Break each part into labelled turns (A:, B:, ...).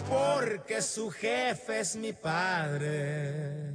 A: porque su jefe es mi padre.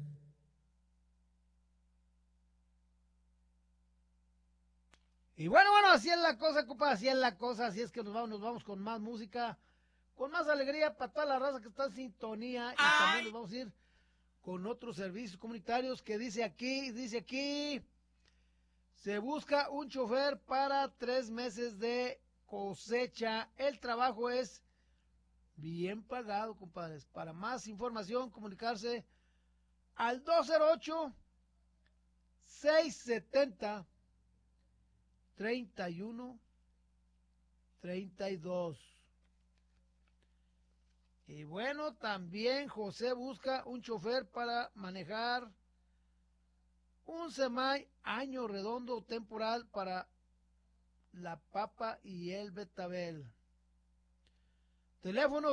B: Y bueno, así es la cosa, compa, así es la cosa, así es que nos vamos con más música, con más alegría para toda la raza que está en sintonía, y también nos vamos a ir con otros servicios comunitarios que dice aquí, se busca un chofer para 3 meses de cosecha, el trabajo es bien pagado, compadres. Para más información, comunicarse al 208-670-3132. Y bueno, también José busca un chofer para manejar un semai año redondo temporal para la papa y el betabel. Teléfono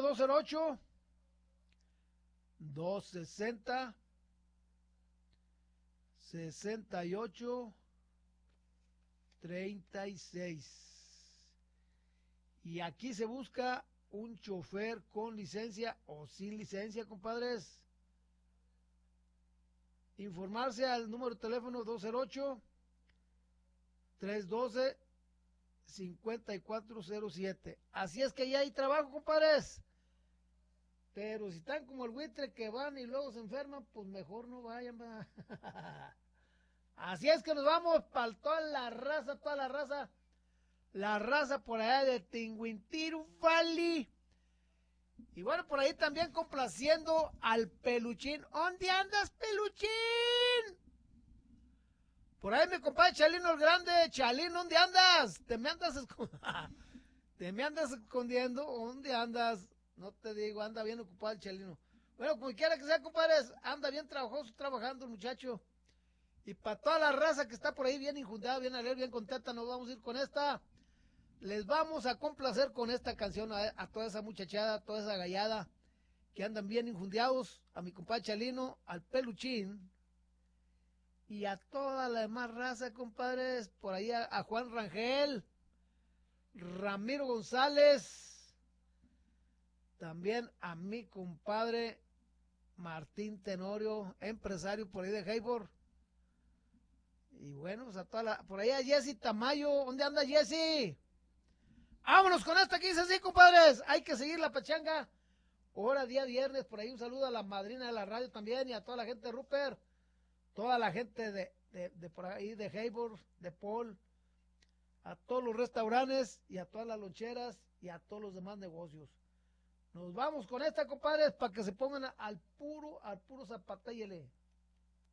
B: 208-260-6836. Y aquí se busca un chofer con licencia o sin licencia, compadres. Informarse al número de teléfono 208-312-5407. Así es que ya hay trabajo, compadres. Pero si están como el buitre que van y luego se enferman, pues mejor no vayan. Así es que nos vamos para toda la raza. La raza por allá de Tinguintiru Valley. Y bueno, por ahí también complaciendo al Peluchín. ¿Dónde andas, Peluchín? Por ahí mi compadre Chalino el Grande. Chalín, ¿dónde andas? Te me andas escondiendo. ¿Dónde andas? No te digo, anda bien ocupado el Chalino. Bueno, como quiera que sea, compadres, anda bien trabajoso trabajando el muchacho. Y para toda la raza que está por ahí bien injundada, bien alegre, bien contenta, nos vamos a ir con esta. Les vamos a complacer con esta canción a toda esa muchachada, a toda esa gallada que andan bien injundiados, a mi compadre Chalino, al Peluchín y a toda la demás raza, compadres, por ahí a Juan Rangel, Ramiro González, también a mi compadre Martín Tenorio, empresario por ahí de Haybor. Y bueno, pues a toda la, por ahí a Jessy Tamayo. ¿Dónde anda Jessy? Vámonos con esta que dice así, compadres. Hay que seguir la pachanga. Hora día viernes, por ahí un saludo a la madrina de la radio también y a toda la gente de Rupert, toda la gente de por ahí de Haybor, de Paul, a todos los restaurantes y a todas las loncheras y a todos los demás negocios. Nos vamos con esta, compadres, para que se pongan al puro zapatayele.